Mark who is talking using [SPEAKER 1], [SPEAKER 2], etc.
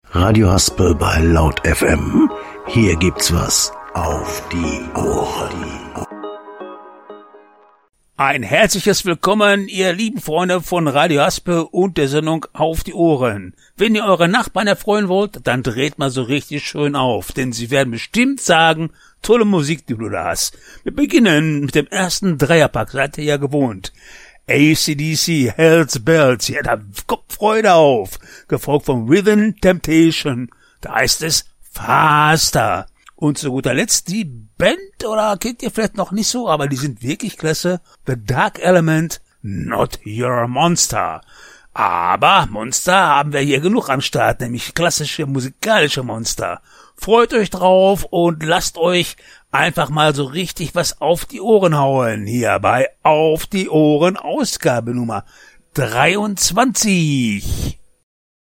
[SPEAKER 1] Radio Haspel bei Laut FM. Hier gibt's was auf die Ohren.
[SPEAKER 2] Ein herzliches Willkommen, ihr lieben Freunde von Radio Haspel und der Sendung Auf die Ohren. Wenn ihr eure Nachbarn erfreuen wollt, dann dreht mal so richtig schön auf, denn sie werden bestimmt sagen, tolle Musik, die du da hast. Wir beginnen mit dem ersten Dreierpack, seid ihr ja gewohnt. AC/DC, Hells Bells, ja, da kommt Freude auf. Gefolgt von Rhythm Temptation, da heißt es Faster. Und zu guter Letzt die Band, oder kennt ihr vielleicht noch nicht so, aber die sind wirklich klasse. The Dark Element, Not Your Monster. Aber Monster haben wir hier genug am Start, nämlich klassische musikalische Monster. Freut euch drauf und lasst euch einfach mal so richtig was auf die Ohren hauen. Hier bei Auf die Ohren Ausgabe Nummer 23.